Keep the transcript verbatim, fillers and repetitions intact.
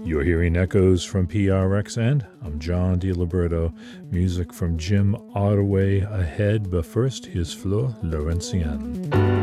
You're hearing echoes from P R X, and I'm John DiLiberto. Music from Jim Ottaway ahead, but first, here's Fleur Laurentienne.